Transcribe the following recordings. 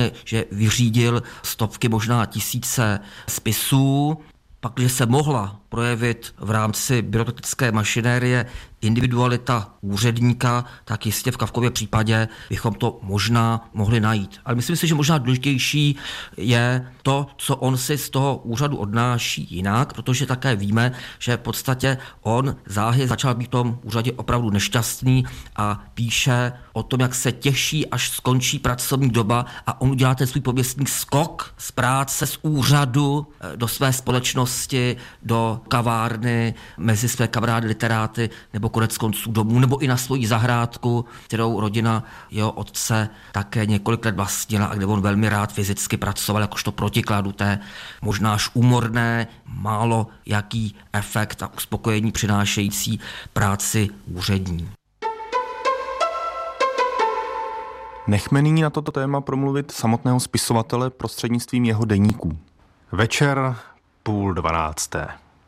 píše, že vyřídil stovky, možná tisíce spisů, pak, že se mohla projevit v rámci byrokratické mašinérie individualita úředníka, tak jistě v Kafkově případě bychom to možná mohli najít. Ale myslím si, že možná důležitější je to, co on si z toho úřadu odnáší jinak, protože také víme, že v podstatě on záhy začal být v tom úřadě opravdu nešťastný a píše o tom, jak se těší, až skončí pracovní doba a on udělá ten svůj pověstný skok z práce, z úřadu do své společnosti, do kavárny, mezi své kamarády literáty nebo konec konců domů, nebo i na svoji zahrádku, kterou rodina jeho otce také několik let vlastnila a kde on velmi rád fyzicky pracoval, jakožto protikladu té možná až úmorné, málo jaký efekt a uspokojení přinášející práci úřední. Nechme nyní na toto téma promluvit samotného spisovatele prostřednictvím jeho deníků. Večer 11:30.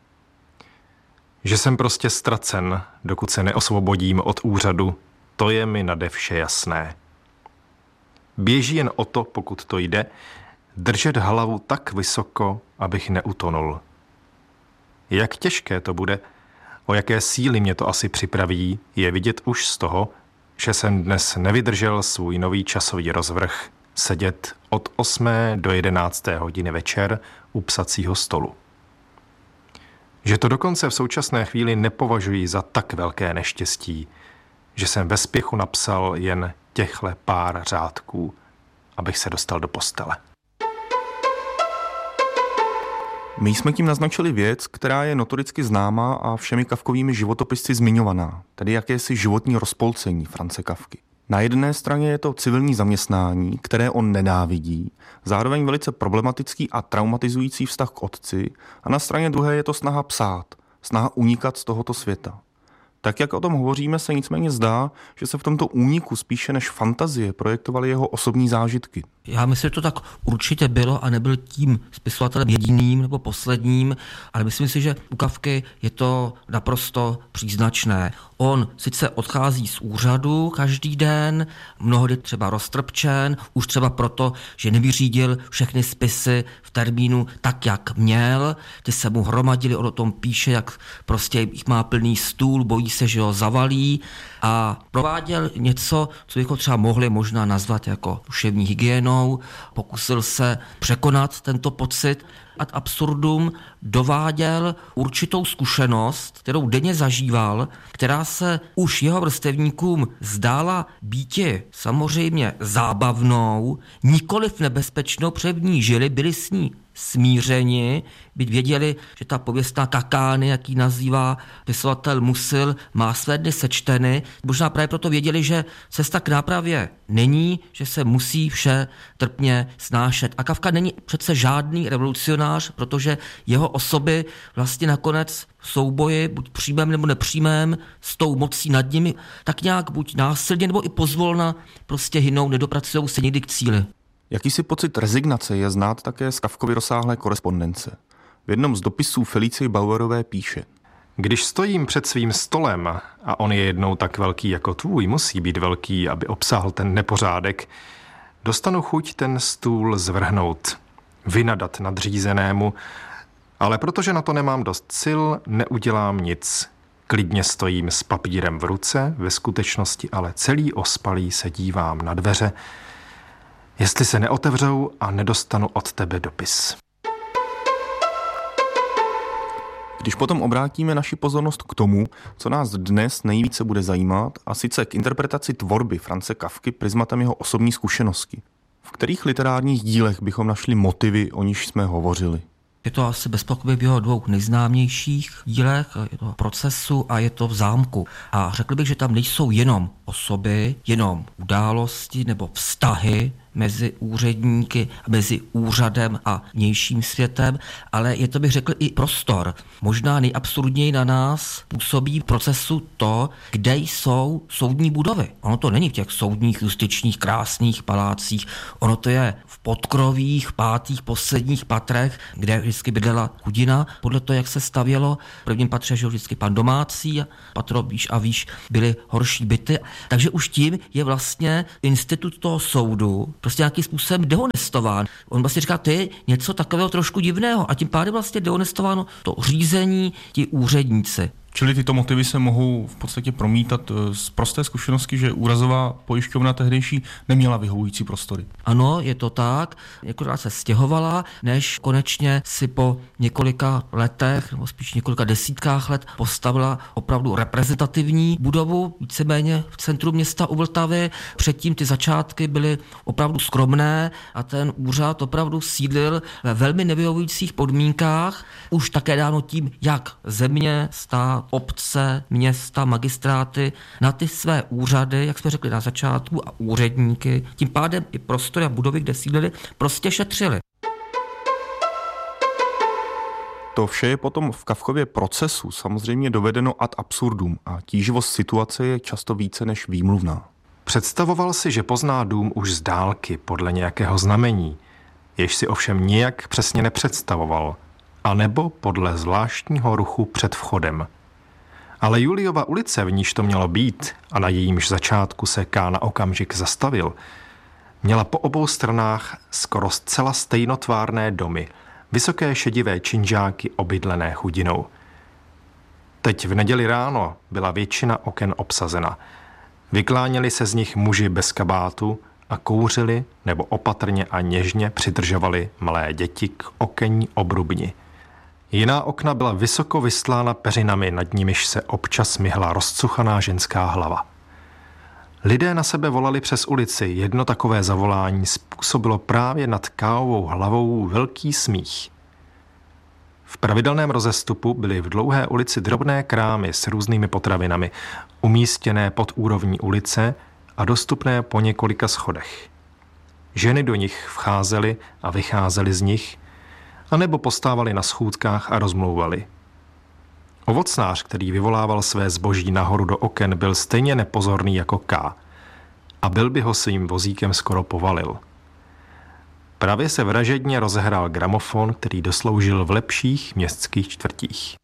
Že jsem prostě ztracen, dokud se neosvobodím od úřadu, to je mi nade vše jasné. Běží jen o to, pokud to jde, držet hlavu tak vysoko, abych neutonul. Jak těžké to bude, o jaké síly mě to asi připraví, je vidět už z toho, že jsem dnes nevydržel svůj nový časový rozvrh sedět od 8. do 11. hodiny večer u psacího stolu. Že to dokonce v současné chvíli nepovažuji za tak velké neštěstí, že jsem ve spěchu napsal jen těchle pár řádků, abych se dostal do postele. My jsme tím naznačili věc, která je notoricky známá a všemi Kafkovými životopisci zmiňovaná, tedy jakési životní rozpolcení Franze Kafky. Na jedné straně je to civilní zaměstnání, které on nenávidí, zároveň velice problematický a traumatizující vztah k otci, a na straně druhé je to snaha psát, snaha unikat z tohoto světa. Tak, jak o tom hovoříme, se nicméně zdá, že se v tomto úniku spíše než fantazie projektovaly jeho osobní zážitky. Já myslím, že to tak určitě bylo a nebyl tím spisovatelem jediným nebo posledním, ale myslím si, že u Kafky je to naprosto příznačné. On sice odchází z úřadu každý den, mnohdy třeba roztrpčen, už třeba proto, že nevyřídil všechny spisy v termínu tak, jak měl. Ty se mu hromadili, on o tom píše, jak prostě jich má plný stůl, bojí se, že ho zavalí, a prováděl něco, co bychom třeba mohli možná nazvat jako duševní hygienou. Pokusil se překonat tento pocit ad absurdum, dováděl určitou zkušenost, kterou denně zažíval, která se už jeho vrstevníkům zdála býti samozřejmě zábavnou, nikoliv nebezpečnou, protože v ní žili, byli s ní smířeni, byť věděli, že ta pověstná kakány, jak ji nazývá spisovatel Musil, má své dny sečteny. Možná právě proto věděli, že cesta k nápravě není, že se musí vše trpně snášet. A Kafka není přece žádný revolucionář, protože jeho osoby vlastně nakonec v souboji, buď přímém nebo nepřímém, s tou mocí nad nimi, tak nějak buď násilně nebo i pozvolna prostě hynou, nedopracují se nikdy k cíli. Jakýsi pocit rezignace je znát také z Kafkovy rozsáhlé korespondence. V jednom z dopisů Felicie Bauerové píše: Když stojím před svým stolem a on je jednou tak velký jako tvůj, musí být velký, aby obsáhl ten nepořádek, dostanu chuť ten stůl zvrhnout, vynadat nadřízenému, ale protože na to nemám dost sil, neudělám nic. Klidně stojím s papírem v ruce, ve skutečnosti ale celý ospalý se dívám na dveře, jestli se neotevřou a nedostanu od tebe dopis. Když potom obrátíme naši pozornost k tomu, co nás dnes nejvíce bude zajímat, a sice k interpretaci tvorby Franze Kafky prismatem jeho osobní zkušenosti. V kterých literárních dílech bychom našli motivy, o nichž jsme hovořili? Je to asi bez pochyby v jeho dvou nejznámějších dílech, je to v Procesu a je to v Zámku. A řekl bych, že tam nejsou jenom osoby, jenom události nebo vztahy mezi úředníky, mezi úřadem a vnějším světem, ale je to, bych řekl, i prostor. Možná nejabsurdněji na nás působí v Procesu to, kde jsou soudní budovy. Ono to není v těch soudních, justičních, krásných palácích, ono to je v podkrovích, pátých, posledních patrech, kde vždycky bydlela chudina, podle toho, jak se stavělo. V prvním patře žil vždycky pan domácí, a patro výš a výš byly horší byty. Takže už tím je vlastně institut toho soudu prostě nějakým způsobem dehonestován. On vlastně říká, to je něco takového trošku divného a tím pádem vlastně dehonestováno to řízení, ti úředníci. Čili tyto motivy se mohou v podstatě promítat z prosté zkušenosti, že úrazová pojišťovna tehdejší neměla vyhovující prostory. Ano, je to tak. Několikrát se stěhovala, než konečně si po několika letech, nebo spíš několika desítkách let postavila opravdu reprezentativní budovu, víceméně v centru města u Vltavy. Předtím ty začátky byly opravdu skromné a ten úřad opravdu sídlil ve velmi nevyhovujících podmínkách. Už také dáno tím, jak země, stát, obce, města, magistráty na ty své úřady, jak jsme řekli na začátku, a úředníky, tím pádem i prostory a budovy, kde sídlili, prostě šetřili. To vše je potom v Kafkově procesu samozřejmě dovedeno ad absurdum a tíživost situace je často více než výmluvná. Představoval si, že pozná dům už z dálky podle nějakého znamení, jež si ovšem nijak přesně nepředstavoval, anebo podle zvláštního ruchu před vchodem. Ale Juliova ulice, v níž to mělo být a na jejímž začátku se K na okamžik zastavil, měla po obou stranách skoro zcela stejnotvárné domy, vysoké šedivé činžáky obydlené chudinou. Teď v neděli ráno byla většina oken obsazena. Vykláněli se z nich muži bez kabátu a kouřili nebo opatrně a něžně přidržovali malé děti k okenní obrubni. Jiná okna byla vysoko vystlána peřinami, nad nimiž se občas myhla rozcuchaná ženská hlava. Lidé na sebe volali přes ulici, jedno takové zavolání způsobilo právě nad Káovou hlavou velký smích. V pravidelném rozestupu byly v dlouhé ulici drobné krámy s různými potravinami, umístěné pod úrovní ulice a dostupné po několika schodech. Ženy do nich vcházely a vycházely z nich, anebo postávali na schůdkách a rozmlouvali. Ovocnář, který vyvolával své zboží nahoru do oken, byl stejně nepozorný jako K. A byl by ho svým vozíkem skoro povalil. Právě se vražedně rozehrál gramofon, který dosloužil v lepších městských čtvrtích.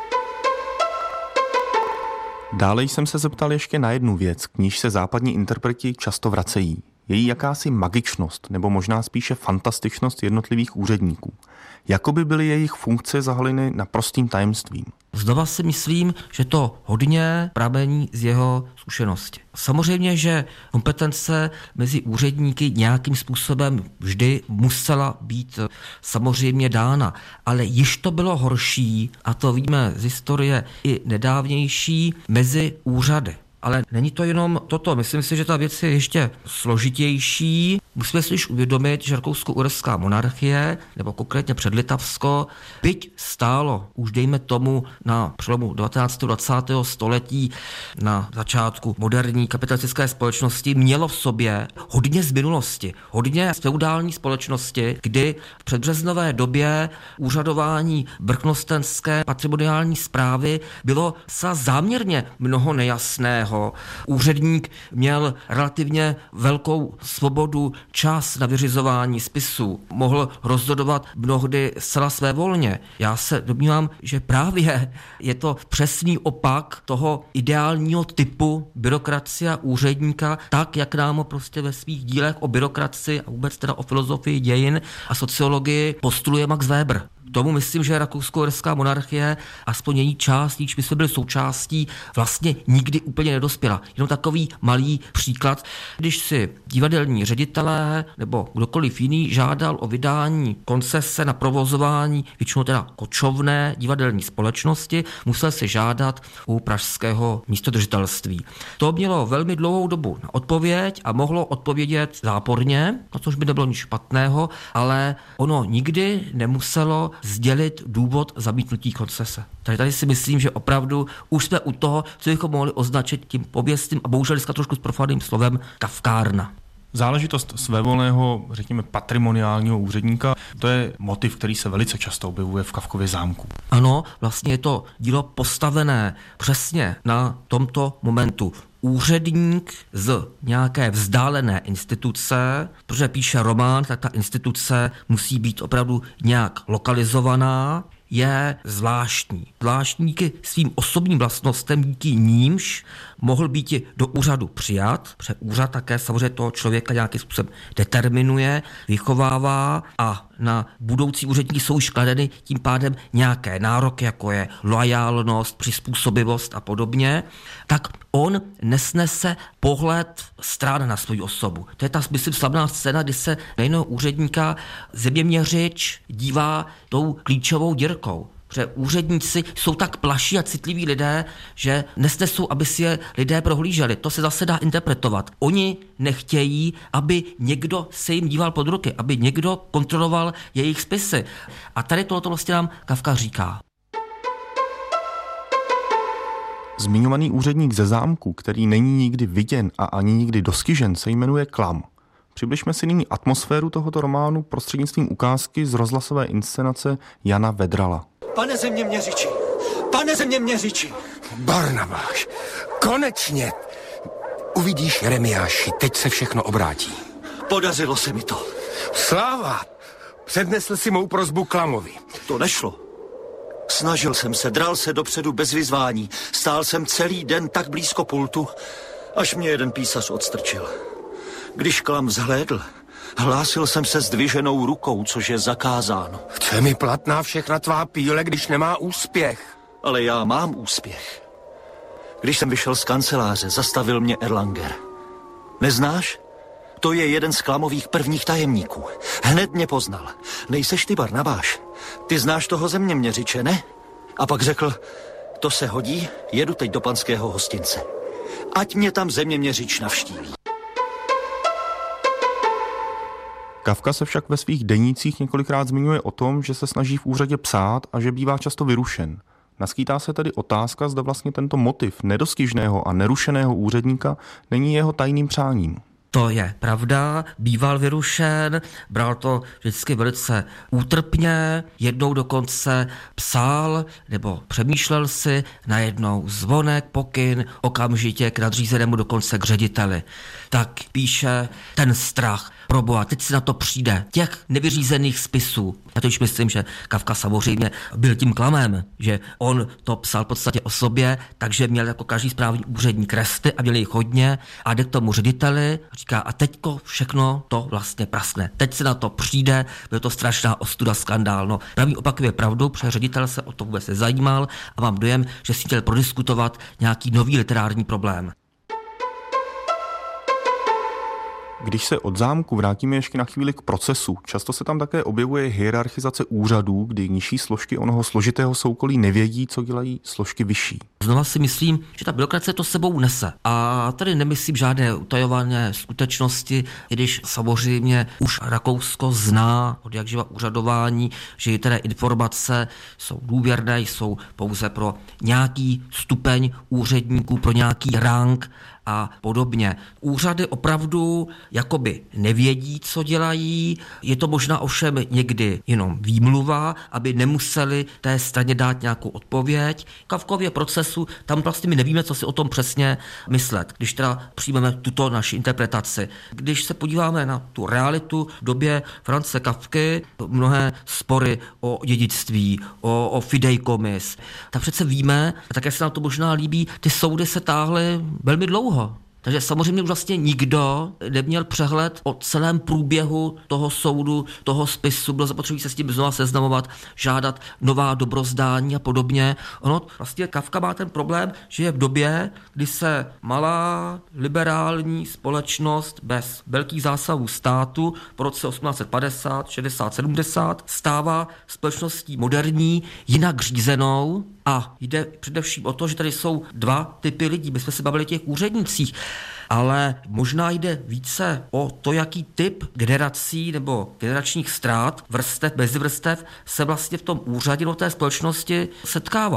Dále jsem se zeptal ještě na jednu věc, k níž se západní interpreti často vracejí. Její jakási magičnost, nebo možná spíše fantastičnost jednotlivých úředníků. Jakoby byly jejich funkce zahaleny naprostým tajemstvím. Znova si myslím, že to hodně pramení z jeho zkušenosti. Samozřejmě, že kompetence mezi úředníky nějakým způsobem vždy musela být samozřejmě dána, ale již to bylo horší, a to víme z historie i nedávnější, mezi úřady. Ale není to jenom toto. Myslím si, že ta věc je ještě složitější. Musíme si již uvědomit, že rakousko-uherská monarchie, nebo konkrétně předlitavsko, byť stálo už dejme tomu na přelomu 19. 20. století, na začátku moderní kapitalistické společnosti, mělo v sobě hodně z minulosti, hodně z feudální společnosti, kdy v předbřeznové době úřadování vrchnostenské patrimoniální správy bylo záměrně mnoho nejasného. Úředník měl relativně velkou svobodu, čas na vyřizování spisů, mohl rozhodovat mnohdy zcela svévolně. Já se domnívám, že právě je to přesný opak toho ideálního typu byrokracie a úředníka, tak, jak nám ho prostě ve svých dílech o byrokracii a vůbec teda o filozofii dějin a sociologii postuluje Max Weber. Tomu myslím, že rakousko-uherská monarchie, aspoň její část, již my jsme byli součástí, vlastně nikdy úplně nedospěla. Jenom takový malý příklad. Když si divadelní ředitelé nebo kdokoliv jiný žádal o vydání koncese na provozování většinou teda kočovné divadelní společnosti, musel si žádat u pražského místodržitelství. To mělo velmi dlouhou dobu na odpověď a mohlo odpovědět záporně, no což by nebylo nic špatného, ale ono nikdy nemuselo sdělit důvod zamítnutí koncese. Tady si myslím, že opravdu už jsme u toho, co bychom mohli označit tím pověstným a bohužel dneska trošku s profaným slovem kafkárna. Záležitost svévolného, řekněme, patrimoniálního úředníka, to je motiv, který se velice často objevuje v Kafkově zámku. Ano, vlastně je to dílo postavené přesně na tomto momentu. Úředník z nějaké vzdálené instituce, protože píše román, tak ta instituce musí být opravdu nějak lokalizovaná, je zvláštní. Zvláštní díky svým osobním vlastnostem, díky nímž mohl být do úřadu přijat, protože úřad také samozřejmě toho člověka nějakým způsobem determinuje, vychovává a na budoucí úředníky jsou již kladeny tím pádem nějaké nároky, jako je loajálnost, přizpůsobivost a podobně, tak on nesnese pohled stran na svou osobu. To je ta, myslím, slavná scéna, kdy se na jednoho úředníka zeměměřič dívá tou klíčovou děrkou. Protože úředníci jsou tak plaší a citliví lidé, že nesnesou, aby si je lidé prohlíželi. To se zase dá interpretovat. Oni nechtějí, aby někdo se jim díval pod ruky, aby někdo kontroloval jejich spisy. A tady tohoto vlastně nám Kafka říká. Zmiňovaný úředník ze zámku, který není nikdy viděn a ani nikdy dostižen, se jmenuje Klam. Přibližme si nyní atmosféru tohoto románu prostřednictvím ukázky z rozhlasové inscenace Jana Vedrala. Pane zeměměřiči! Barnabáš, konečně! Uvidíš, Jeremiáši, teď se všechno obrátí. Podařilo se mi to. Sláva! Přednesl si mou prosbu Klamovi. To nešlo. Snažil jsem se, dral se dopředu bez vyzvání. Stál jsem celý den tak blízko pultu, až mě jeden písař odstrčil. Když Klam vzhlédl, hlásil jsem se zdviženou rukou, což je zakázáno. Co je mi platná všechna tvá píle, když nemá úspěch? Ale já mám úspěch. Když jsem vyšel z kanceláře, zastavil mě Erlanger. Neznáš? To je jeden z Klamových prvních tajemníků. Hned mě poznal. Nejseš ty Barnabáš? Ty znáš toho zeměměřiče, ne? A pak řekl, to se hodí, jedu teď do panského hostince. Ať mě tam zeměměřič navštíví. Kafka se však ve svých denících několikrát zmiňuje o tom, že se snaží v úřadě psát a že bývá často vyrušen. Naskýtá se tedy otázka, zda vlastně tento motiv nedostižného a nerušeného úředníka není jeho tajným přáním. To je pravda, býval vyrušen, bral to vždycky velice útrpně, jednou dokonce psal nebo přemýšlel si, najednou zvonek, pokyn, okamžitě k nadřízenému, dokonce k řediteli. Tak píše ten strach, proboha, teď si na to přijde, těch nevyřízených spisů. Já to už myslím, že Kafka samozřejmě byl tím Klamem, že on to psal v podstatě o sobě, takže měl jako každý správní úředník resty a měl jich hodně a jde k tomu řediteli, říká, a teďko všechno to vlastně praskne. Teď se na to přijde, byl to strašná ostuda, skandál. No, pravý opakuje pravdu, protože ředitel se o to vůbec nezajímal a mám dojem, že si chtěl prodiskutovat nějaký nový literární problém. Když se od zámku vrátíme ještě na chvíli k procesu, často se tam také objevuje hierarchizace úřadů, kdy nižší složky onoho složitého soukolí nevědí, co dělají složky vyšší. Znova si myslím, že ta byrokracie to sebou nese. A tady nemyslím žádné utajované skutečnosti, když samozřejmě už Rakousko zná od jakživa úřadování, že některé informace jsou důvěrné, jsou pouze pro nějaký stupeň úředníků, pro nějaký rang a podobně. Úřady opravdu jakoby nevědí, co dělají, je to možná ovšem někdy jenom výmluva, aby nemuseli té straně dát nějakou odpověď. Kafkově procesu, tam vlastně my nevíme, co si o tom přesně myslet, když teda přijmeme tuto naši interpretaci. Když se podíváme na tu realitu v době Franze Kafky, mnohé spory o dědictví, o fideikommis, tak přece víme, a také se nám to možná líbí, ty soudy se táhly velmi dlouho. Takže samozřejmě už vlastně nikdo neměl přehled o celém průběhu toho soudu, toho spisu, bylo zapotřebí se s tím znova seznamovat, žádat nová dobrozdání a podobně. Ono vlastně Kafka má ten problém, že je v době, kdy se malá liberální společnost bez velkých zásahů státu po roce 1850, 60, 70 stává společností moderní, jinak řízenou. A jde především o to, že tady jsou dva typy lidí. My jsme se bavili o těch úřednicích, ale možná jde více o to, jaký typ generací nebo generačních ztrát, vrstev, mezvrstev se vlastně v tom úřadě do té společnosti setkával.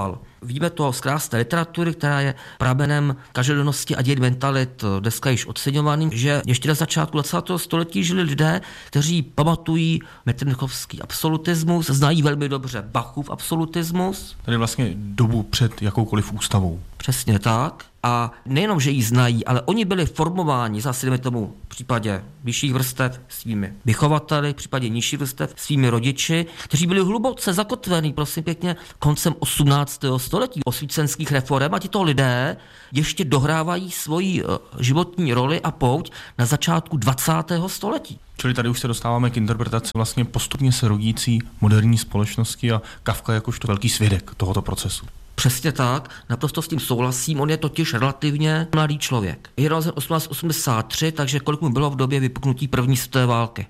víme to z krásné literatury, která je pramenem každodennosti a dějin mentalit dneska již oceňovaným, že ještě na začátku 20. století žili lidé, kteří pamatují Metternichovský absolutismus, znají velmi dobře Bachův absolutismus. Tedy vlastně dobu před jakoukoliv ústavou. Přesně tak. A nejenom, že ji znají, ale oni byli formováni, zase jdeme tomu v případě vyšších vrstev svými vychovateli, v případě nižších vrstev svými rodiči, kteří byli hluboce zakotvení, prosím pěkně, koncem 18. století osvícenských reforem a tito lidé ještě dohrávají svoji životní roli a pouť na začátku 20. století. Čili tady už se dostáváme k interpretaci vlastně postupně se rodící moderní společnosti a Kafka jakožto velký svědek tohoto procesu. Přesně tak, naprosto s tím souhlasím, on je totiž relativně mladý člověk. Je rozen 1883, takže kolik mu bylo v době vypuknutí první světové války.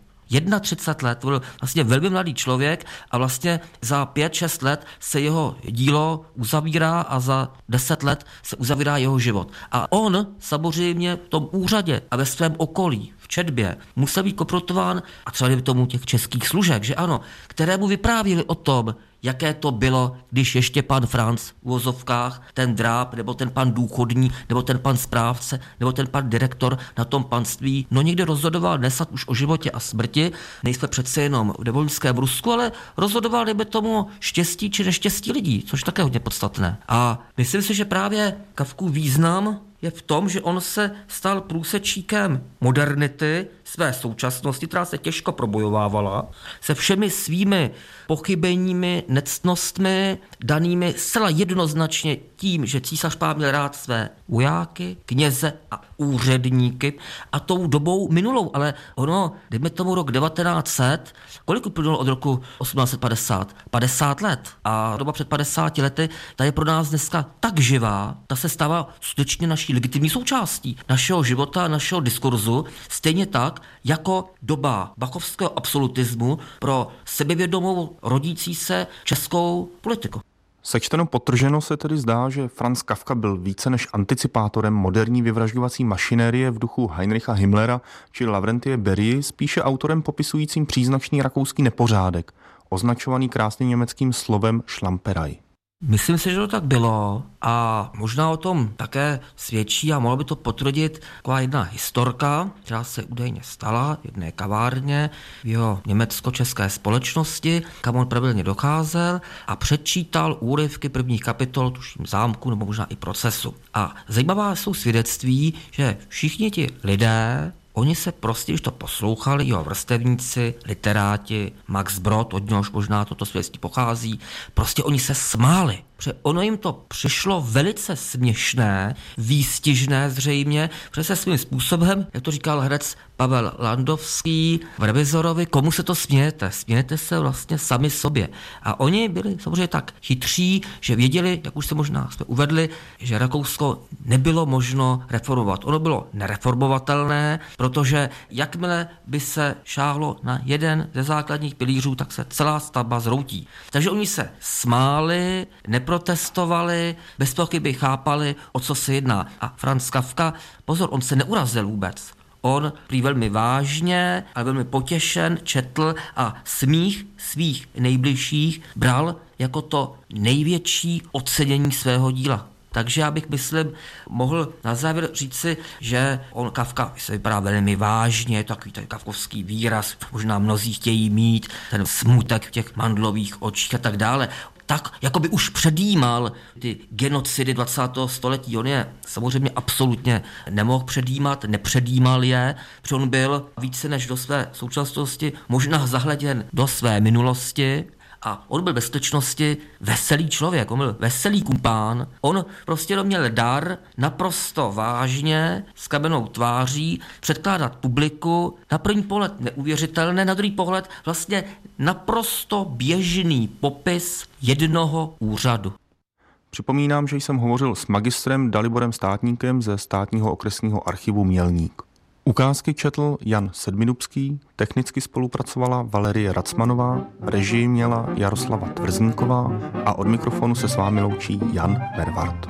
31 let, byl vlastně velmi mladý člověk a vlastně za 5-6 let se jeho dílo uzavírá a za 10 let se uzavírá jeho život. A on samozřejmě v tom úřadě a ve svém okolí, v četbě, musel být konfrontován a třeba kdyby tomu těch českých služeb, že ano, které mu vyprávěli o tom, jaké to bylo, když ještě pan Franc v uvozovkách, ten dráb, nebo ten pan důchodní, nebo ten pan správce, nebo ten pan direktor na tom panství, no někde rozhodoval nesad už o životě a smrti, nejsme přece jenom v nevojenském Rusku, ale rozhodoval dejme tomu štěstí či neštěstí lidí, což také hodně podstatné. A myslím si, že právě Kafkův význam je v tom, že on se stal průsečíkem modernity své současnosti, která se těžko probojovávala, se všemi svými pochybeními, nectnostmi, danými zcela jednoznačně tím, že císař Pál měl rád své vojáky, kněze a úředníky a tou dobou minulou, ale ono, dejme tomu rok 1900, kolik uplynulo od roku 1850? 50 let. A doba před 50 lety, ta je pro nás dneska tak živá, ta se stává skutečně naší legitimní součástí našeho života, našeho diskurzu, stejně tak, jako doba bachovského absolutismu pro sebevědomou rodící se českou politiku. Sečteno podtrženo se tedy zdá, že Franz Kafka byl více než anticipátorem moderní vyvražďovací mašinérie v duchu Heinricha Himmlera či Lavrentije Berii, spíše autorem popisujícím příznačný rakouský nepořádek, označovaný krásným německým slovem Schlamperei. Myslím si, že to tak bylo a možná o tom také svědčí a mohla by to potvrdit taková jedna historka, která se údajně stala v jedné kavárně v jeho německo-české společnosti, kam on pravidelně docházel a předčítal úryvky prvních kapitol, tuším zámku nebo možná i procesu. A zajímavá jsou svědectví, že všichni ti lidé, oni se prostě, když to poslouchali, jeho vrstevníci, literáti, Max Brod, od něhož možná toto svědectví pochází, prostě oni se smáli. Protože ono jim to přišlo velice směšné, výstižné zřejmě, protože se svým způsobem, jak to říkal herec Pavel Landovský v Revizorovi, komu se to smějete? Smějete se vlastně sami sobě. A oni byli samozřejmě tak chytří, že věděli, jak už se možná jsme uvedli, že Rakousko nebylo možno reformovat. Ono bylo nereformovatelné, protože jakmile by se šáhlo na jeden ze základních pilířů, tak se celá stavba zhroutí. Takže oni se smáli, neprotestovali, bez pochyby chápali, o co se jedná. A Franz Kafka, pozor, on se neurazil vůbec. On prý velmi vážně, ale velmi potěšen četl a smích svých nejbližších bral jako to největší ocenění svého díla. Takže já bych, myslím, mohl na závěr říci, že on Kafka se vypadá velmi vážně, takový ten kafkovský výraz, možná mnozí chtějí mít, ten smutek v těch mandlových očích a tak dále. Tak, jako by už předjímal ty genocidy 20. století. On je samozřejmě absolutně nemohl předjímat, nepředjímal je, protože on byl více než do své současnosti možná zahleděn do své minulosti a on byl ve skutečnosti veselý člověk, on byl veselý kumpán, on prostě měl dar naprosto vážně s kamennou tváří předkládat publiku, na první pohled neuvěřitelné, na druhý pohled vlastně naprosto běžný popis jednoho úřadu. Připomínám, že jsem hovořil s magistrem Daliborem Státníkem ze Státního okresního archivu Mělník. Ukázky četl Jan Sedminubský, technicky spolupracovala Valerie Racmanová, režii měla Jaroslava Tvrzníková a od mikrofonu se s vámi loučí Jan Mervart.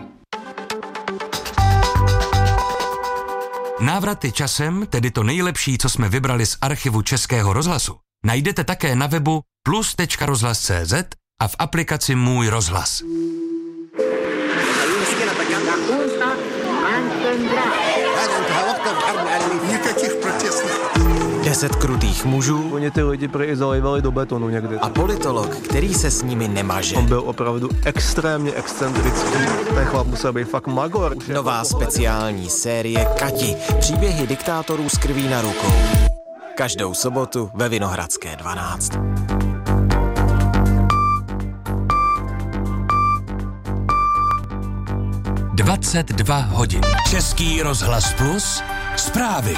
Návraty časem, tedy to nejlepší, co jsme vybrali z archivu Českého rozhlasu, najdete také na webu plus.rozhlas.cz a v aplikaci Můj rozhlas. Deset krutých mužů. Oni ty lidi prý zalejvali do betonu někdy. A politolog, který se s nimi nemaže. On byl opravdu extrémně excentrický. Ten chlap musel být fakt magor. Nová speciální série Kati. Příběhy diktátorů s krví na rukou. Každou sobotu ve Vinohradské 12. Dvacet hodin. Český rozhlas Plus. Zprávy.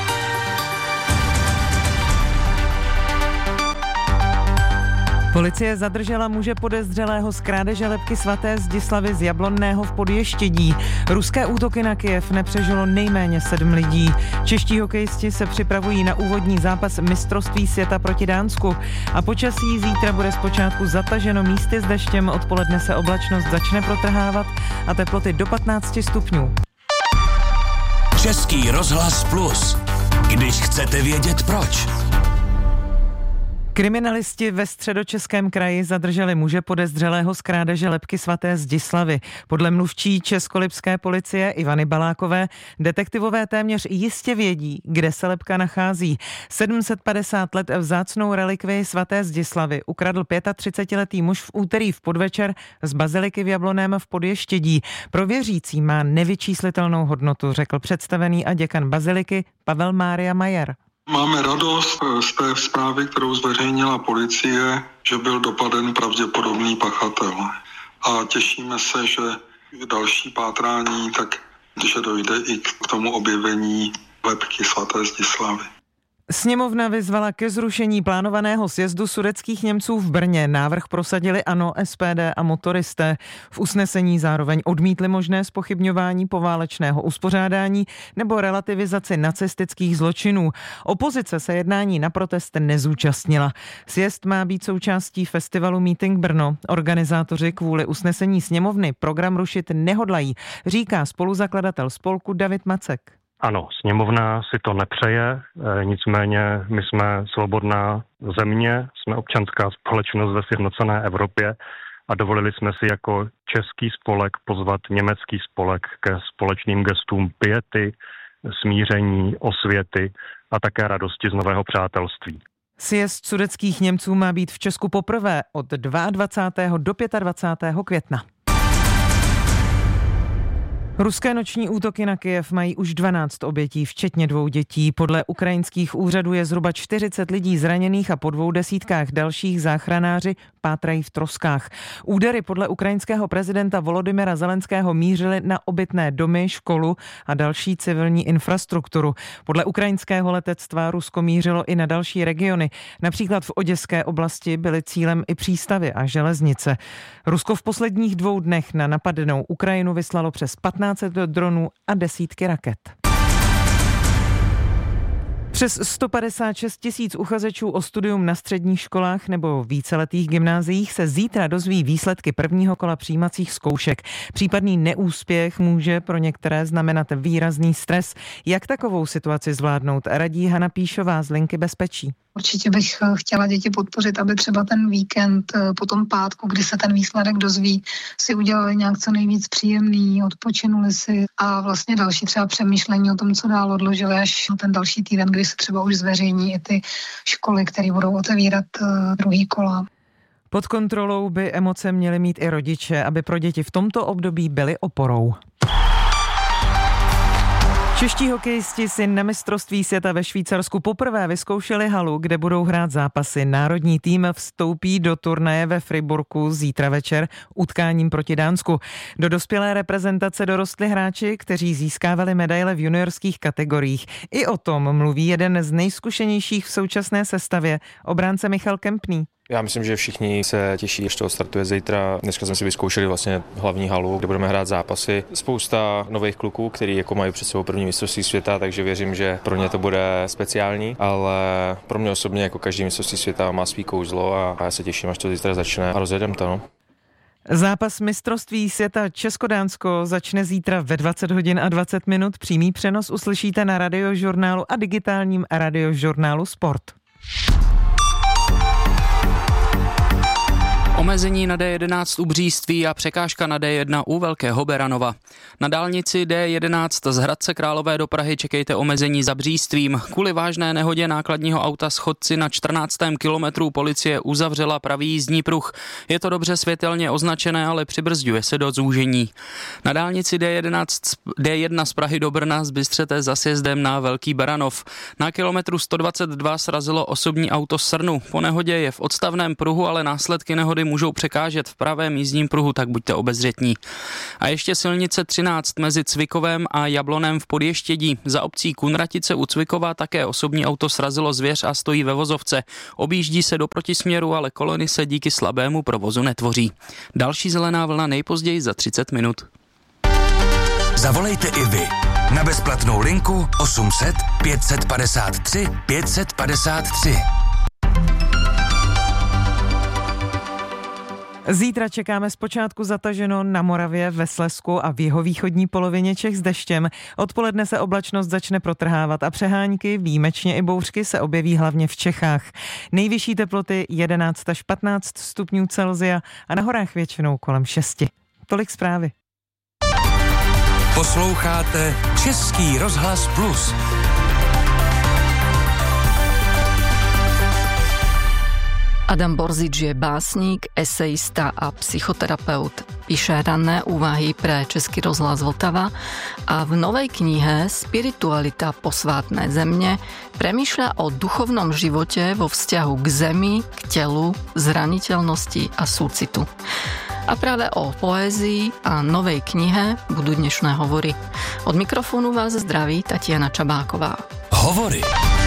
Policie zadržela muže podezřelého z krádeže lebky svaté Zdislavy z Jablonného v Podještědí. Ruské útoky na Kyjev nepřežilo nejméně 7 lidí. Čeští hokejisti se připravují na úvodní zápas mistrovství světa proti Dánsku. A počasí zítra bude zpočátku zataženo místy s deštěm, odpoledne se oblačnost začne protrhávat a teploty do 15 stupňů. Český rozhlas Plus. Když chcete vědět proč. Kriminalisti ve Středočeském kraji zadrželi muže podezřelého z krádeže lebky svaté Zdislavy. Podle mluvčí českolipské policie Ivany Balákové detektivové téměř jistě vědí, kde se lebka nachází. 750 let vzácnou relikvii svaté Zdislavy ukradl 35letý muž v úterý v podvečer z baziliky v Jablonném v Podještědí. Pro věřící má nevyčíslitelnou hodnotu, řekl představený a děkan baziliky Pavel Mária Majer. Máme radost z té zprávy, kterou zveřejnila policie, že byl dopaden pravděpodobný pachatel. A těšíme se, že v další pátrání, že dojde i k tomu objevení lebky svaté Zdislavy. Sněmovna vyzvala ke zrušení plánovaného sjezdu sudetských Němců v Brně. Návrh prosadili ANO, SPD a motoristé. V usnesení zároveň odmítli možné zpochybňování poválečného uspořádání nebo relativizaci nacistických zločinů. Opozice se jednání na protest nezúčastnila. Sjezd má být součástí festivalu Meeting Brno. Organizátoři kvůli usnesení sněmovny program rušit nehodlají, říká spoluzakladatel spolku David Macek. Ano, sněmovna si to nepřeje, nicméně my jsme svobodná země, jsme občanská společnost ve sjednocené Evropě a dovolili jsme si jako český spolek pozvat německý spolek ke společným gestům piety, smíření, osvěty a také radosti z nového přátelství. Sjezd sudetských Němců má být v Česku poprvé od 22. do 25. května. Ruské noční útoky na Kyjev mají už 12 obětí, včetně 2 dětí. Podle ukrajinských úřadů je zhruba 40 lidí zraněných a po 2 desítkách dalších záchranáři pátrají v troskách. Údery podle ukrajinského prezidenta Volodymyra Zelenského mířily na obytné domy, školu a další civilní infrastrukturu. Podle ukrajinského letectva Rusko mířilo i na další regiony. Například v Oděské oblasti byly cílem i přístavy a železnice. Rusko v posledních 2 dnech na napadenou Ukrajinu vyslalo přes 15 dronů a desítky raket. Přes 156 000 uchazečů o studium na středních školách nebo víceletých gymnáziích se zítra dozví výsledky prvního kola přijímacích zkoušek. Případný neúspěch může pro některé znamenat výrazný stres. Jak takovou situaci zvládnout, radí Hana Píšová z Linky bezpečí. Určitě bych chtěla děti podpořit, aby třeba ten víkend po tom pátku, kdy se ten výsledek dozví, si udělali nějak co nejvíc příjemný, odpočinuli si a vlastně další třeba přemýšlení o tom, co dál odložili až ten další týden, kdy se třeba už zveřejní i ty školy, které budou otevírat druhý kola. Pod kontrolou by emoce měly mít i rodiče, aby pro děti v tomto období byly oporou. Čeští hokejisti si na mistrovství světa ve Švýcarsku poprvé vyzkoušeli halu, kde budou hrát zápasy. Národní tým vstoupí do turnaje ve Friburku zítra večer utkáním proti Dánsku. Do dospělé reprezentace dorostli hráči, kteří získávali medaile v juniorských kategoriích. I o tom mluví jeden z nejzkušenějších v současné sestavě, obránce Michal Kempný. Já myslím, že všichni se těší, až to startuje zítra. Dneska jsme si vyzkoušeli vlastně hlavní halu, kde budeme hrát zápasy. Spousta nových kluků, kteří jako mají před sebou první mistrovství světa, takže věřím, že pro ně to bude speciální, ale pro mě osobně jako každý mistrovství světa má svý kouzlo a já se těším, až to zítra začne a rozjedeme to. No. Zápas mistrovství světa Česko-Dánsko začne zítra ve 20 hodin a 20 minut. Přímý přenos uslyšíte na Radiožurnálu a digitálním Radiožurnálu Sport. Omezení na D11 u Bříství a překážka na D1 u Velkého Beranova. Na dálnici D11 z Hradce Králové do Prahy čekejte omezení za Břístvím. Kvůli vážné nehodě nákladního auta s chodci na 14. kilometru policie uzavřela pravý jízdní pruh. Je to dobře světelně označené, ale přibrzďuje se do zúžení. Na dálnici D1 z Prahy do Brna zbystřete za sjezdem na Velký Beranov. Na kilometru 122 srazilo osobní auto Srnu. Po nehodě je v odstavném pruhu, ale následky nehody můžou překážet v pravém jízdním pruhu, tak buďte obezřetní. A ještě silnice 13 mezi Cvikovem a Jablonem v Podještědí. Za obcí Kunratice u Cvikova také osobní auto srazilo zvěř a stojí ve vozovce. Objíždí se do protisměru, ale kolony se díky slabému provozu netvoří. Další zelená vlna nejpozději za 30 minut. Zavolejte i vy na bezplatnou linku 800 553 553. Zítra čekáme zpočátku zataženo na Moravě, ve Slezsku a v jihovýchodní polovině Čech s deštěm. Odpoledne se oblačnost začne protrhávat a přehánky, výjimečně i bouřky, se objeví hlavně v Čechách. Nejvyšší teploty 11 až 15 stupňů Celsia a na horách většinou kolem 6. Tolik zprávy. Posloucháte Český rozhlas Plus. Adam Borzič je básník, esejista a psychoterapeut. Píše ranné úvahy pre Český rozhlas Vltava a v novej knihe Spiritualita posvátnej země premýšľa o duchovnom živote vo vzťahu k zemi, k telu, zraniteľnosti a súcitu. A práve o poézii a novej knihe budú dnešné hovory. Od mikrofónu vás zdraví Tatiana Čabáková. Hovory.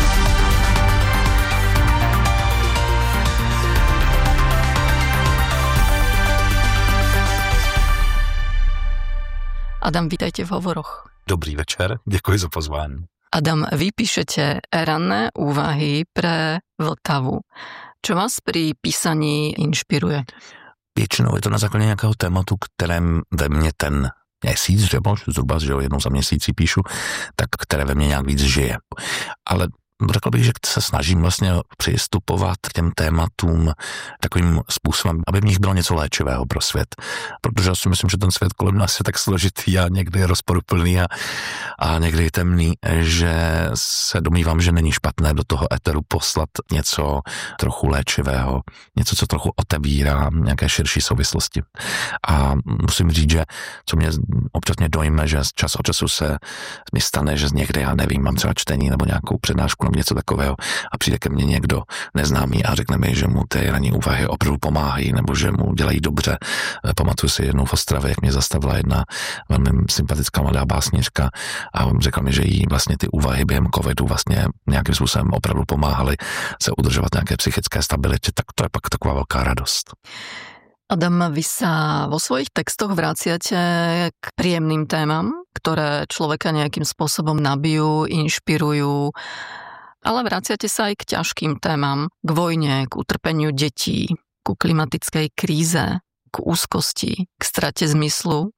Adam, vítajte v hovoroch. Dobrý večer, děkuji za pozvání. Adam, vy píšete ranné úvahy pre Vltavu. Čo vás pri písaní inšpiruje? Většinou je to na základě nějakého tématu, kterém ve mně ten měsíc, zhruba, že jednou za měsíci píšu, tak které ve mně nějak víc žije. Ale řekl bych, že se snažím vlastně přistupovat k těm tématům takovým způsobem, aby v nich bylo něco léčivého pro svět. Protože já si myslím, že ten svět kolem nás je tak složitý a někdy rozporuplný a někdy temný, že se domnívám, že není špatné do toho éteru poslat něco trochu léčivého, něco, co trochu otevírá nějaké širší souvislosti. A musím říct, že co mě občas dojme, že čas od času se mi stane, že někde, já nevím, mám třeba čtení nebo nějakou přednášku nebo něco takového a přijde ke mně někdo neznámý a řekne mi, že mu ty ranní úvahy opravdu pomáhají nebo že mu dělají dobře. Pamatuju si jednou v Ostravě, jak mě zastavila jedna velmi sympatická mladá básnířka a řekla mi, že jí vlastně ty úvahy během covidu vlastně nějakým způsobem opravdu pomáhaly se udržovat nějaké psychické stabilitě, tak to je pak taková velká radost. Adam, vy sa vo svojich textoch vraciate k príjemným témam, ktoré človeka nejakým spôsobom nabijú, inšpirujú, ale vraciate sa aj k ťažkým témam, k vojne, k utrpeniu detí, ku klimatickej kríze, k úzkosti, k strate zmyslu.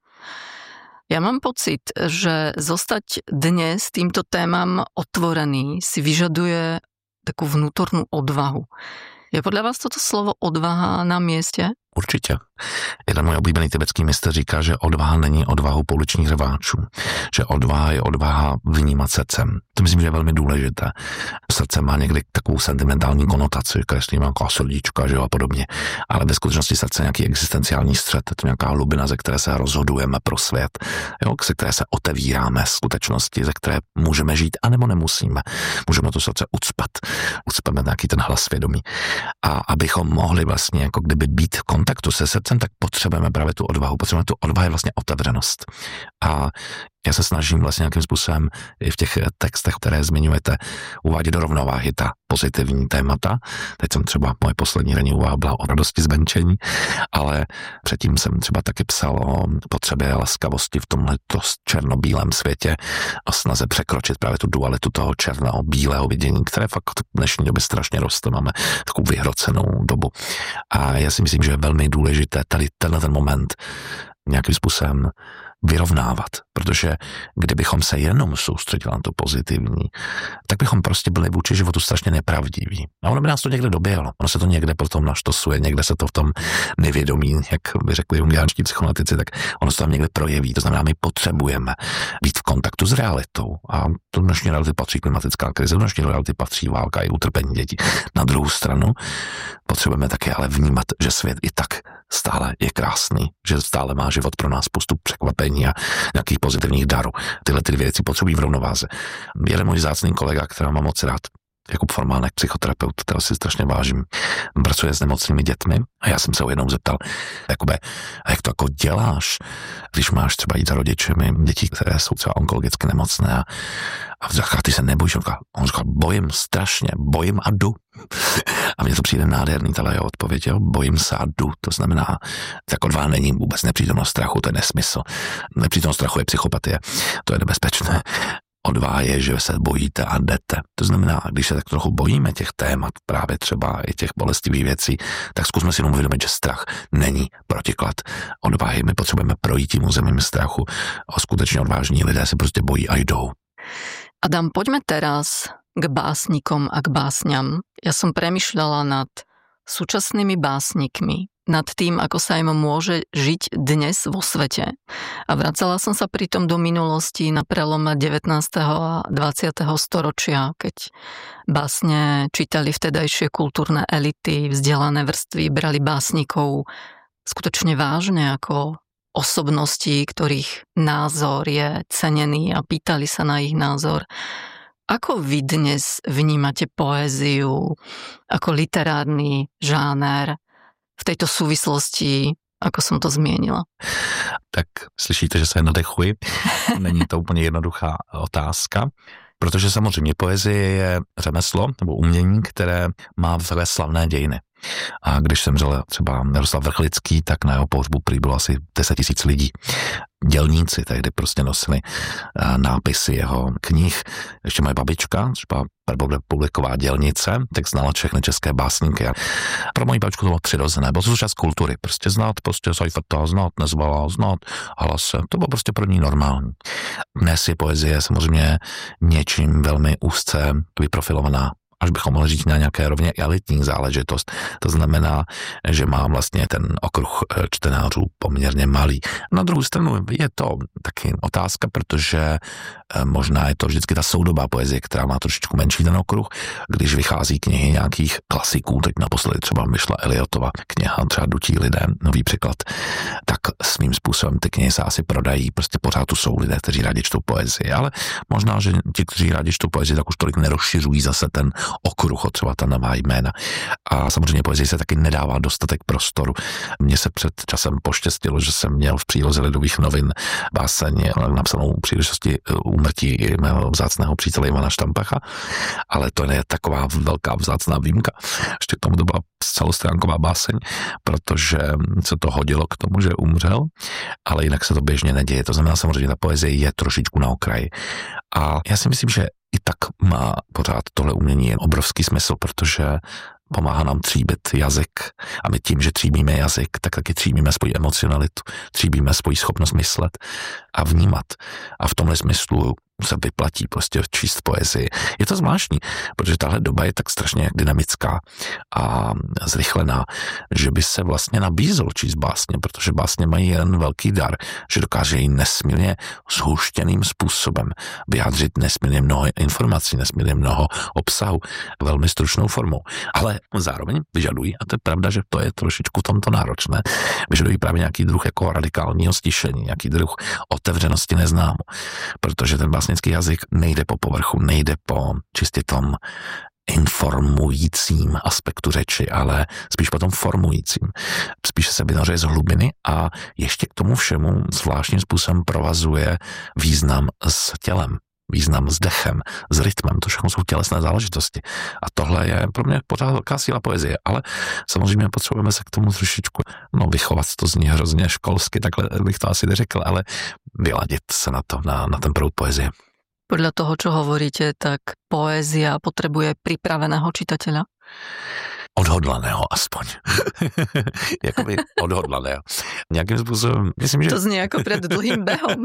Ja mám pocit, že zostať dnes týmto témam otvorený si vyžaduje takú vnútornú odvahu. Je podľa vás toto slovo odvaha na mieste? Určitě. Jeden můj oblíbený tibetský mistr říká, že odvaha není odvahou pouličních řváčů. Že odvaha je odvaha vnímat srdcem. To myslím, že je velmi důležité. Srdce má někdy takovou sentimentální konotaci, kreslí nějaká srdíčka, že jo, a podobně. Ale ve skutečnosti srdce je nějaký existenciální střed, je to nějaká hlubina, ze které se rozhodujeme pro svět, jo, ze které se otevíráme skutečnosti, ze které můžeme žít, anebo nemusíme. Můžeme to srdce ucpat. Ucpeme nějaký ten hlas svědomí. A abychom mohli vlastně jako kdyby být v kontaktu se srdcem, tak potřebujeme právě tu odvahu. Potřebujeme tu odvahu, je vlastně otevřenost. A já se snažím vlastně nějakým způsobem i v těch textech, které zmiňujete, uvádět do rovnováhy ta pozitivní témata. Teď jsem třeba, moje poslední ranní úvaha byla o radosti z venčení, ale předtím jsem třeba taky psal o potřebě laskavosti v tomhle černobílém světě a snaze překročit právě tu dualitu toho černého bílého vidění, které fakt v dnešní době strašně roste. Máme takovou vyhrocenou dobu. A já si myslím, že je velmi důležité tenhle ten moment nějakým způsobem vyrovnávat, protože kdybychom se jenom soustředili na to pozitivní, tak bychom prostě byli vůči životu strašně nepravdiví. A ono by nás to někde doběhlo. Ono se to někde potom naštosuje, někde se to v tom nevědomí, jak by řekli jungiánští psychoanalytici, tak ono se tam někde projeví. To znamená, my potřebujeme být v kontaktu s realitou. A do dnešní reality patří klimatická krize, do dnešní reality patří válka i utrpení dětí. Na druhou stranu potřebujeme také ale vnímat, že svět i tak stále je krásný, že stále má život pro nás spoustu překvapení a nějakých pozitivních darů. Tyhle ty věci potřebují v rovnováze. Jeden můj vzácný kolega, kterého mám moc rád, Jakub Formánek, psychoterapeut, kterého si strašně vážím, pracuje s nemocnými dětmi a já jsem se ho jednou zeptal, Jakube, a jak to jako děláš, když máš třeba jít za rodičemi dětí, které jsou třeba onkologicky nemocné a říká, ty se nebojíš, on říkal, bojím strašně, bojím a jdu. A mně to přijde nádherný, tahle jeho odpověď, jo? Bojím se a jdu, to znamená, tak odvaha není vůbec nepřítomnost strachu, to je nesmysl. Nepřítomnost strachu je psychopatie, to je nebezpečné. Odvaha je, že se bojíte a jdete. To znamená, když se tak trochu bojíme těch témat, právě třeba i těch bolestivých věcí, tak zkusme si jenom uvědomit, že strach není protiklad odvahy. My potřebujeme projít tím územím strachu a skutečně odvážní lidé se prostě bojí a jdou. Adam, poďme teraz k básnikom a k básňam. Ja som premýšľala nad súčasnými básnikmi, nad tým, ako sa im môže žiť dnes vo svete. A vracala som sa pritom do minulosti na prelome 19. a 20. storočia, keď básne čítali vtedajšie kultúrne elity, vzdelané vrstvy, brali básnikov skutočne vážne ako osobností, ktorých názor je cenený a pýtali sa na ich názor. Ako vy dnes vnímate poéziu ako literárny žáner v tejto súvislosti, ako som to zmienila? Tak slyšíte, že se nadechuji. Není to úplně jednoduchá otázka, protože samozřejmě poezie je řemeslo nebo umění, které má v své slavné dějiny. A když zemřel třeba Jaroslav Vrchlický, tak na jeho pohřbu prý bylo asi 10 000 lidí. Dělníci tehdy prostě nosili nápisy jeho knih. Ještě moje babička, třeba prvorepubliková dělnice, tak znala všechny české básníky. A pro moji babičku to bylo přirozené, bylo to součást kultury. Prostě znát prostě Seiferta, znát Nezvala, znát Halase. To bylo prostě pro ní normální. Dnes je poezie samozřejmě něčím velmi úzce vyprofilovaná, až bychom mohli říct na nějaké rovně elitní záležitost. To znamená, že má vlastně ten okruh čtenářů poměrně malý. Na druhou stranu je to taky otázka, protože možná je to vždycky ta soudobá poezie, která má trošičku menší ten okruh. Když vychází knihy nějakých klasiků, teď naposledy třeba vyšla Eliotova kniha, třeba Dutí lidé, nový překlad, tak svým způsobem ty knihy se asi prodají. Prostě pořád tu jsou lidé, kteří rádi čtou poezii, ale možná, že ti, kteří rádi čtou poezii, tak už tolik nerozšiřují zase ten okruh, třeba ta nová jména. A samozřejmě poezii se taky nedává dostatek prostoru. Mně se před časem poštěstilo, že jsem měl v příloze Lidových novin báseň napsanou u příležitosti úmrtí mého vzácného přítele Ivana Štampacha, ale to je taková velká vzácná výjimka. Ještě k tomu to byla celostránková báseň, protože se to hodilo k tomu, že umřel, ale jinak se to běžně neděje. To znamená, samozřejmě ta poezie je trošičku na okraji. A já si myslím, že i tak má pořád tohle umění jen obrovský smysl, protože pomáhá nám tříbit jazyk a my tím, že tříbíme jazyk, tak taky tříbíme svoji emocionalitu, tříbíme svoji schopnost myslet a vnímat. A v tomhle smyslu se vyplatí prostě číst poezii. Je to zvláštní, protože tahle doba je tak strašně dynamická a zrychlená, že by se vlastně nabízelo číst básně, protože básně mají jen velký dar, že dokáže jí nesmírně zhuštěným způsobem vyjádřit nesmírně mnoho informací, nesmírně mnoho obsahu, velmi stručnou formou. Ale zároveň vyžadují, a to je pravda, že to je trošičku tomto náročné, vyžadují právě nějaký druh jako radikálního stišení, nějaký druh otevřenosti neznámu, protože ten básnický jazyk nejde po povrchu, nejde po čistě tom informujícím aspektu řeči, ale spíš potom formujícím. Spíše se vynořuje z hlubiny a ještě k tomu všemu zvláštním způsobem provazuje význam s tělem, význam s dechem, s rytmem, to všechno jsou tělesné záležitosti. A tohle je pro mě pořád velká síla poezie, ale samozřejmě potřebujeme se k tomu trošičku, vychovat, to zní hrozně školsky, takhle bych to asi neřekl, ale vyladit se na to, na ten proud poezie. Podľa toho, čo hovoríte, tak poézia potrebuje pripraveného čitateľa? odhodlaného aspoň. Jakoby odhodlaného. Nějakým způsobem, myslím, že... To zní jako před dlhým behom.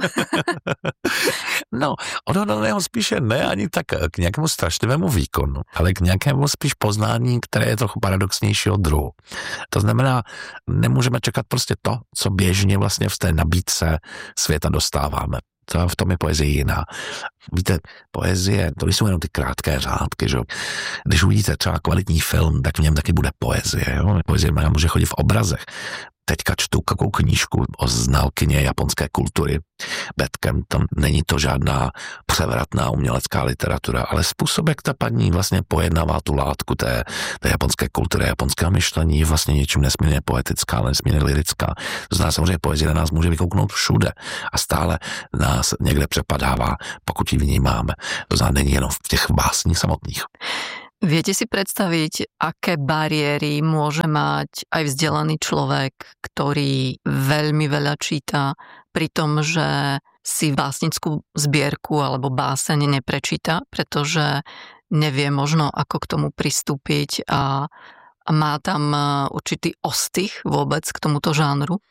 No, odhodlaného spíše ne ani tak k nějakému strašlivému výkonu, ale k nějakému spíš poznání, které je trochu paradoxnějšího druhu. To znamená, nemůžeme čekat prostě to, co běžně vlastně v té nabídce světa dostáváme. To v tom je poezie jiná. Víte, poezie, to jsou jenom ty krátké řádky, že? Když uvidíte třeba kvalitní film, tak v něm taky bude poezie, jo? Poezie může chodit v obrazech. Teďka čtu takovou knížku o znalkyně japonské kultury Betkem. Tam není to žádná převratná umělecká literatura, ale způsob, jak ta paní vlastně pojednává tu látku té japonské kultury, japonského myšlení, je vlastně něčím nesmírně poetická, nesmírně lirická. To znamená, samozřejmě poezie na nás může vykouknout všude a stále nás někde přepadává, pokud ji vnímáme. To znamená, není jenom v těch básních samotných. Viete si predstaviť, aké bariéry môže mať aj vzdelaný človek, ktorý veľmi veľa číta, pri tom, že si básnickú zbierku alebo báseň neprečíta, pretože nevie možno, ako k tomu pristúpiť a má tam určitý ostych vôbec k tomuto žánru?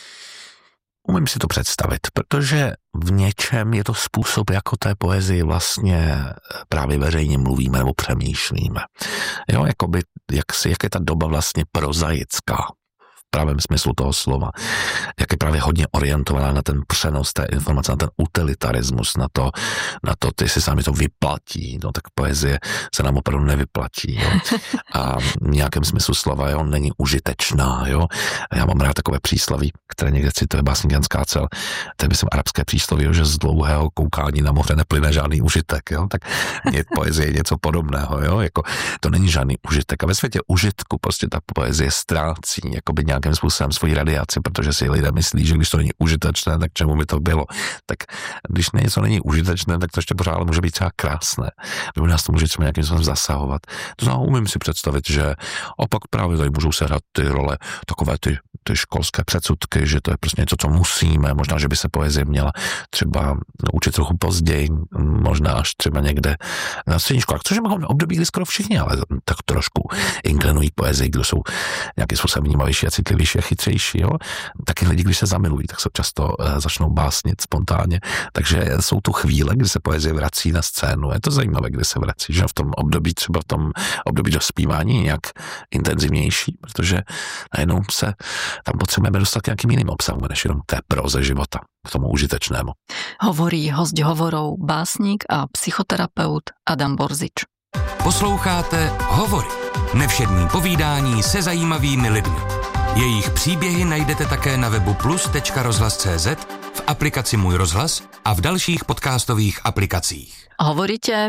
Umím si to představit, protože v něčem je to způsob, jako té poezii vlastně právě veřejně mluvíme nebo přemýšlíme. Jo, jakoby, jak je ta doba vlastně prozaická v pravém smyslu toho slova. Jak je právě hodně orientovaná na ten přenos té informace, na ten utilitarismus, na to, jestli se nám to vyplatí, no tak poezie se nám opravdu nevyplatí, jo. A v nějakém smyslu slova, jo, není užitečná, jo. Já mám rád takové přísloví, které někde cituje básník Jan Skácel, to je myslím arabské přísloví, jo, že z dlouhého koukání na moře neplyne žádný užitek, jo. Tak poezie je něco podobného, jo, jako to není žádný užitek. A ve světě užitku prostě ta poezie ztrácí, jakoby nějakým způsobem svoji radiaci, protože si lidé myslí, že když to není užitečné, tak čemu by to bylo. Tak když něco není užitečné, tak to ještě pořád může být třeba krásné. Nebo nás to může třeba nějakým způsobem zasahovat. To znamená, umím si představit, že opak právě tady můžou sehrát ty role, takové ty školské předsudky, že to je prostě něco, co musíme, možná, že by se poezie měla třeba učit trochu později, možná až třeba někde na střední školách, což je období, kdy skoro všichni, ale tak trošku inklinují k poezii, kdo jsou nějakým způsobem vnímavější a citlivější a chytřejší, jo. Taky lidi, když se zamilují, tak se často začnou básnit spontánně, takže jsou tu chvíle, kdy se poezie vrací na scénu. Je to zajímavé, kdy se vrací, že v tom období, třeba v tom období dospívání je nějak intenzivnější, protože najednou se tam potřebujeme dostat k nějakým jiným obsahům, než jenom té próze života, k tomu užitečnému. Hovorí host hovorov, básník a psychoterapeut Adam Borzič. Posloucháte Hovory. Nevšední povídání se zajímavými lidmi. Jejich příběhy najdete také na webu plus.rozhlas.cz, v aplikaci Můj rozhlas a v dalších podcastových aplikacích. Hovoríte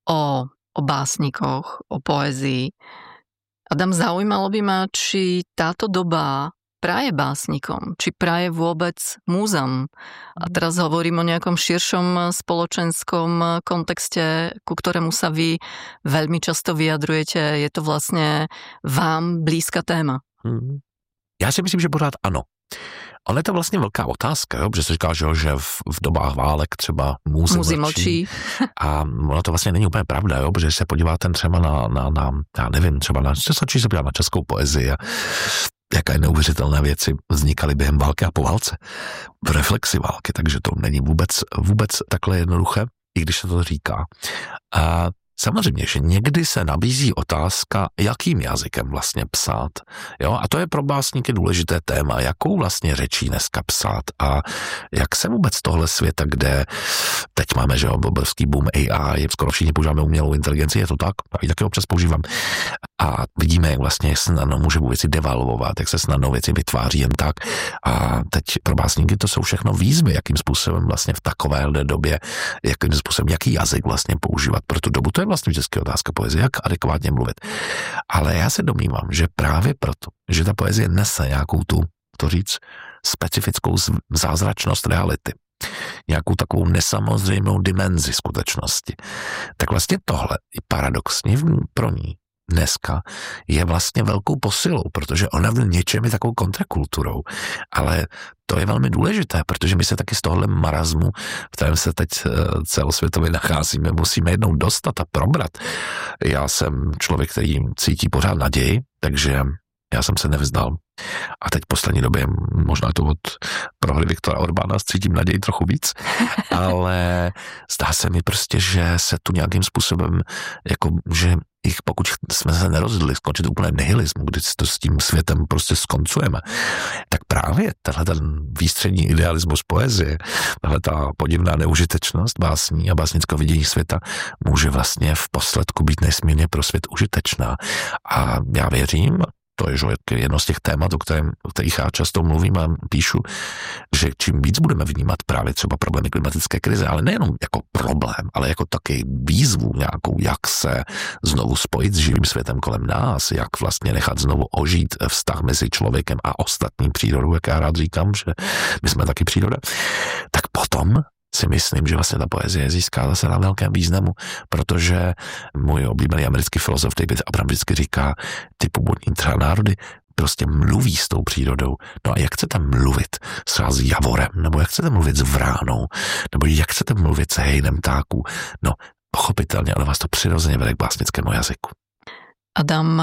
o básnikoch, o poezii. Adam, zaujímalo by ma, či táto doba praje básnikom, či praje vôbec múzam. A teraz hovorím o nejakom širšom spoločenskom kontexte, ku ktorému sa vy veľmi často vyjadrujete. Je to vlastne vám blízka téma. Já si myslím, že pořád ano. Ale je to vlastně velká otázka, jo? Protože se říká, že v dobách válek třeba muzy mlčí. A ono to vlastně není úplně pravda, jo? Protože se podíváte třeba na já nevím, třeba stačí se podívat na českou poezii a jaké neuvěřitelné věci vznikaly během války a po válce v reflexi války, takže to není vůbec takhle jednoduché, i když se to říká. A samozřejmě, že někdy se nabízí otázka, jakým jazykem vlastně psát. Jo? A to je pro básníky důležité téma, jakou vlastně řečí dneska psát a jak se vůbec tohle světa, kde teď máme, že obrovský boom AI, skoro všichni používáme umělou inteligenci, je to tak? Já ji taky občas používám. A vidíme, jak vlastně snadno může věci devalvovat, jak se snadno věci vytváří jen tak. A teď pro básníky to jsou všechno výzvy, jakým způsobem vlastně v takovéhle době, jakým způsobem, jaký jazyk vlastně používat pro tu dobu. To je vlastně vždycky otázka poezie, jak adekvátně mluvit. Ale já se domnívám, že právě proto, že ta poezie nese nějakou to říct, specifickou zázračnost reality, nějakou takovou nesamozřejmou dimenzi skutečnosti, tak vlastně tohle i paradoxně pro ní dneska je vlastně velkou posilou, protože ona v něčem je takovou kontrakulturou, ale to je velmi důležité, protože my se taky z tohohle marazmu, v kterém se teď celosvětově nacházíme, musíme jednou dostat a probrat. Já jsem člověk, který cítí pořád naději, takže já jsem se nevzdal. A teď v poslední době, možná to od prohry Viktora Orbána, cítím naději trochu víc, ale zdá se mi prostě, že se tu nějakým způsobem, jako, že pokud jsme se nerozhodli skončit úplně nihilismu, kdy to s tím světem prostě skoncujeme, tak právě tenhle ten výstřední idealismus poezie, tahle ta podivná neužitečnost básní a básnického vidění světa může vlastně v posledku být nesmírně pro svět užitečná. A já věřím, to je jedno z těch témat, o kterých já často mluvím a píšu, že čím víc budeme vnímat právě třeba problémy klimatické krize, ale nejenom jako problém, ale jako taky výzvu nějakou, jak se znovu spojit s živým světem kolem nás, jak vlastně nechat znovu ožít vztah mezi člověkem a ostatní přírodou, jak já rád říkám, že my jsme taky příroda, tak potom si myslím, že vlastně ta poezie získá zase na velkém významu, protože můj oblíbený americký filozof David Abram vždycky říká, ty původní třeba národy prostě mluví s tou přírodou. No a jak chcete mluvit třeba s javorem, nebo jak chcete mluvit s vránou, nebo jak chcete mluvit s hejnem ptáků? No, pochopitelně, ale vás to přirozeně vede k básnickému jazyku. Adam,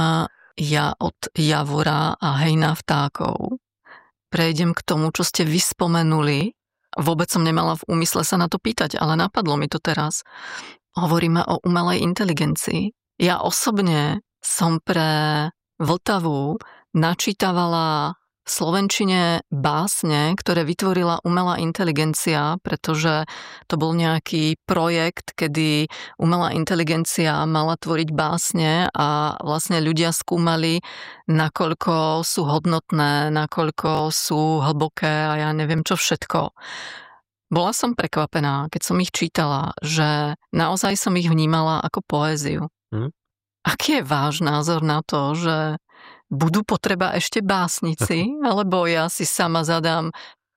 ja od javora a hejna vtákov prejdem k tomu, čo ste vyspomenuli. Vôbec som nemala v úmysle sa na to pýtať, ale napadlo mi to teraz. Hovoríme o umelej inteligencii. Ja osobne som pre Vltavu načítavala v slovenčine básne, ktoré vytvorila umelá inteligencia, pretože to bol nejaký projekt, kedy umelá inteligencia mala tvoriť básne a vlastne ľudia skúmali, nakoľko sú hodnotné, nakoľko sú hlboké a ja neviem čo všetko. Bola som prekvapená, keď som ich čítala, že naozaj som ich vnímala ako poéziu. Aký je váš názor na to, že budú potreba ešte básnici, alebo ja si sama zadám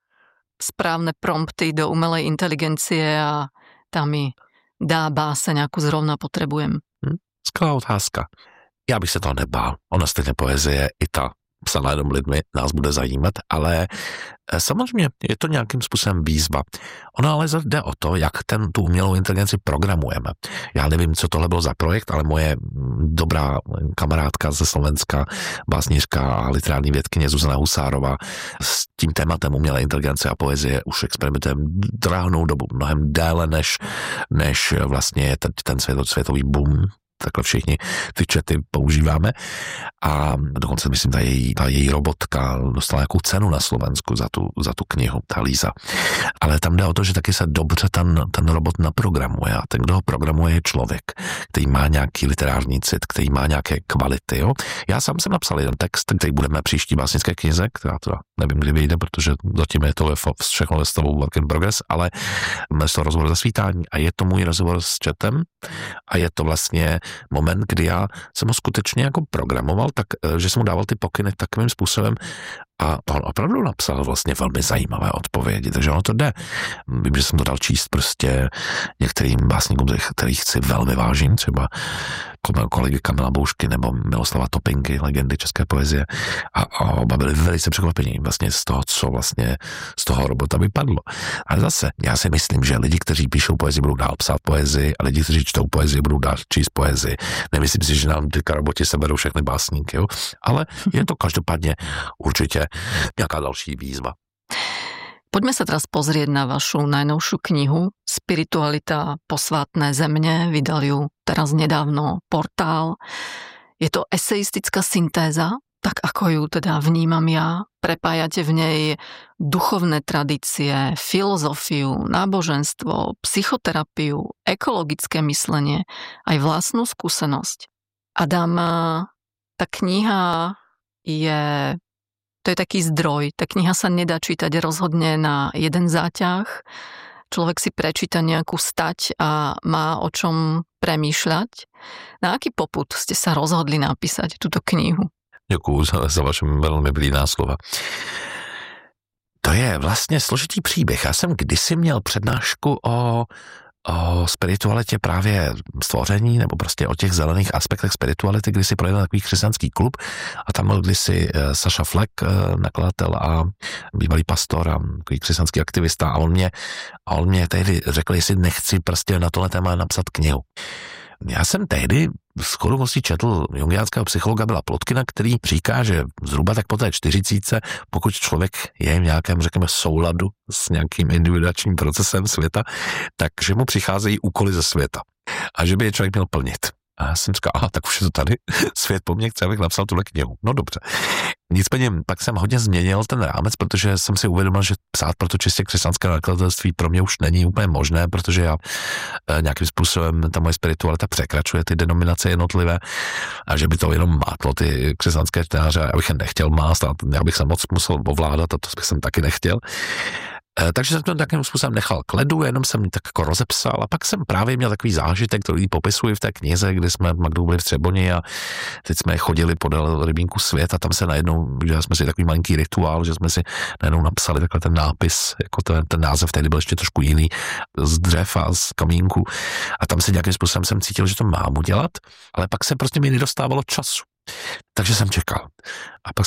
správne prompty do umelej inteligencie a tam mi dá báseň, akú zrovna potrebujem? Skvělá otázka. Já bych se toho nebál. Ona stejně poezie i ta psaná jenom lidmi nás bude zajímat, ale samozřejmě je to nějakým způsobem výzva. Ono ale jde o to, jak tu umělou inteligenci programujeme. Já nevím, co tohle bylo za projekt, ale moje dobrá kamarádka ze Slovenska, básnířka a literární vědkyně Zuzana Husárová s tím tématem umělé inteligence a poezie už experimentuje drahnou dobu, mnohem déle, než vlastně je ten světový boom. Takhle všichni ty chaty používáme a dokonce myslím, ta její robotka dostala nějakou cenu na Slovensku za tu knihu, ta Líza. Ale tam jde o to, že taky se dobře ten robot naprogramuje a ten, kdo ho programuje, je člověk, který má nějaký literární cit, který má nějaké kvality. Jo? Já sám jsem napsal jeden text, který budeme příští básnické knize, která teda nevím, kdy vyjde, protože zatím je to všechno ve stavu work in progress, ale je to rozhovor ze svítání a je to můj rozhovor s chatem a je to vlastně moment, kdy já jsem ho skutečně jako programoval, tak, že jsem mu dával ty pokyny takovým způsobem a on opravdu napsal vlastně velmi zajímavé odpovědi, takže ono to jde. Vím, že jsem to dal číst prostě některým básníkům, kterých si velmi vážím, třeba kolegy Kamila Boušky nebo Miloslava Topinky, legendy české poezie a oba byli velice překvapení vlastně z toho, co vlastně z toho robota vypadlo. Ale zase, já si myslím, že lidi, kteří píšou poezii, budou dál psát poezii a lidi, kteří čtou poezii, budou dál číst poezii. Nemyslím si, že nám teďka roboti seberou všechny básníky, jo? Ale je to každopádně určitě nějaká další výzva. Poďme sa teraz pozrieť na vašu najnovšiu knihu Spiritualita posvátné země. Vydal ju teraz nedávno Portál. Je to eseistická syntéza, tak ako ju teda vnímam ja. Prepájate v nej duchovné tradície, filozofiu, náboženstvo, psychoterapiu, ekologické myslenie, aj vlastnú skúsenosť. Adam, tá kniha to je taký zdroj. Tá kniha sa nedá čítať rozhodne na jeden záťah. Človek si prečíta nejakú stať a má o čom premýšľať. Na aký popud ste sa rozhodli napísať túto knihu? Děkuju za vaše velmi blídná slova. To je vlastně složitý příběh. Já jsem kdysi měl přednášku o o spiritualitě právě stvoření, nebo prostě o těch zelených aspektech spirituality, kdy si projel takový křesťanský klub a tam byl kdysi Saša Fleck, nakladatel a bývalý pastor a takový křesťanský aktivista a on mě tehdy řekl, jestli nechci prostě na tohle téma napsat knihu. Já jsem tehdy shodou četl jungiánského psychologa Billa Plotkina, který říká, že zhruba tak po té 40, pokud člověk je v nějakém, řekněme, souladu s nějakým individuačním procesem světa, takže mu přicházejí úkoly ze světa a že by je člověk měl plnit. A já jsem říkal, tak už je to tady, svět po mně chce, abych napsal tuhle knihu. No dobře. Nicméně pak jsem hodně změnil ten rámec, protože jsem si uvědomil, že psát pro to čistě křesťanské nakladatelství pro mě už není úplně možné, protože já nějakým způsobem ta moje spiritualita překračuje ty denominace jednotlivé a že by to jenom mátlo ty křesťanské čtenáře, já bych je nechtěl mást a já bych se moc musel ovládat a to bych jsem taky nechtěl. Takže jsem to takovým způsobem nechal k ledu, jenom jsem tak jako rozepsal a pak jsem právě měl takový zážitek, který popisuji v té knize, kde jsme Magdou byli v Třeboni a teď jsme chodili podél rybínku Svět a tam se najednou, že jsme si takový malinký rituál, že jsme si najednou napsali takhle ten nápis, jako ten název tehdy byl ještě trošku jiný, z dřev a z kamínku a tam se nějakým způsobem jsem cítil, že to mám udělat, ale pak se prostě mi nedostávalo času. Takže jsem čekal. A pak